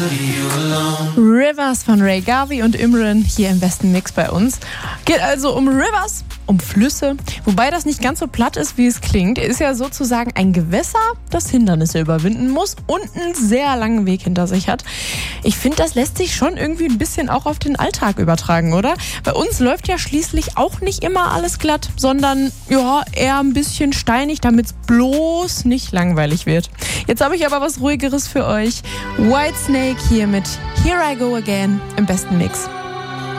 Rivers von Ray Garvey und Imran hier im besten Mix bei uns. Geht also um Rivers, um Flüsse, wobei das nicht ganz so platt ist, wie es klingt. Er ist ja sozusagen ein Gewässer, das Hindernisse überwinden muss und einen sehr langen Weg hinter sich hat. Ich finde, das lässt sich schon irgendwie ein bisschen auch auf den Alltag übertragen, oder? Bei uns läuft ja schließlich auch nicht immer alles glatt, sondern ja, eher ein bisschen steinig, damit es bloß nicht langweilig wird. Jetzt habe ich aber was Ruhigeres für euch. Whitesnake hier mit Here I Go Again im besten Mix.